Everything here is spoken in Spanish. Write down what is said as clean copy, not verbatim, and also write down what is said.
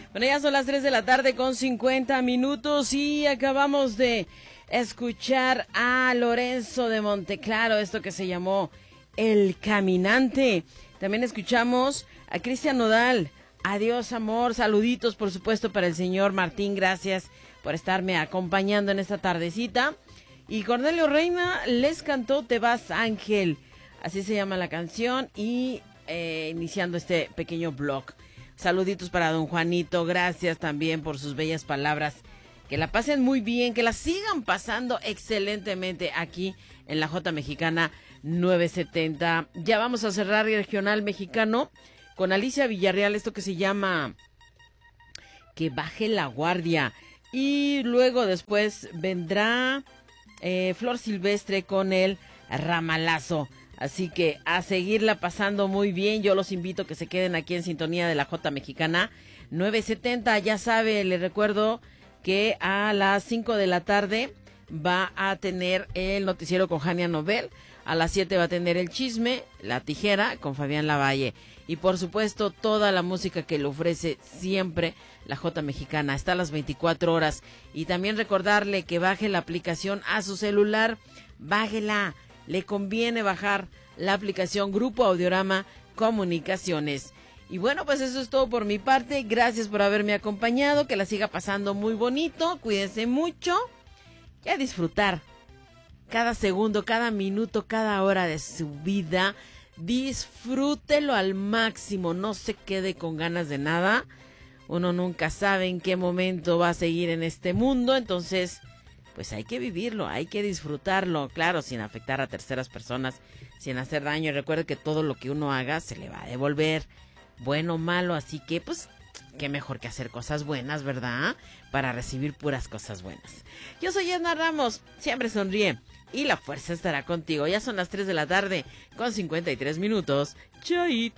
Bueno, ya son las 3 de la tarde con 50 minutos y acabamos de escuchar a Lorenzo de Monteclaro, esto que se llamó El Caminante. También escuchamos a Cristian Nodal, Adiós Amor, saluditos por supuesto para el señor Martín, gracias por estarme acompañando en esta tardecita. Y Cornelio Reina les cantó Te vas Ángel, así se llama la canción, y iniciando este pequeño blog. Saluditos para don Juanito, gracias también por sus bellas palabras. Que la pasen muy bien, que la sigan pasando excelentemente aquí en la J Mexicana 970. Ya vamos a cerrar Regional Mexicano con Alicia Villarreal, esto que se llama Que baje la guardia. Y luego después vendrá Flor Silvestre con el Ramalazo. Así que a seguirla pasando muy bien. Yo los invito a que se queden aquí en sintonía de la J Mexicana 970. Ya sabe, les recuerdo que a las 5 de la tarde va a tener el noticiero con Jania Nobel. A las 7 va a tener el chisme, La Tijera con Fabián Lavalle. Y por supuesto toda la música que le ofrece siempre la J Mexicana. Está a las 24 horas. Y también recordarle que baje la aplicación a su celular. Bájela. Le conviene bajar la aplicación Grupo Audiorama Comunicaciones. Y bueno, pues eso es todo por mi parte. Gracias por haberme acompañado. Que la siga pasando muy bonito. Cuídense mucho. Y a disfrutar cada segundo, cada minuto, cada hora de su vida. Disfrútelo al máximo. No se quede con ganas de nada. Uno nunca sabe en qué momento va a seguir en este mundo. Entonces, pues hay que vivirlo, hay que disfrutarlo, claro, sin afectar a terceras personas, sin hacer daño. Recuerde que todo lo que uno haga se le va a devolver, bueno o malo, así que pues qué mejor que hacer cosas buenas, ¿verdad? Para recibir puras cosas buenas. Yo soy Edna Ramos, siempre sonríe y la fuerza estará contigo. Ya son las 3 de la tarde con 53 minutos. Chaito.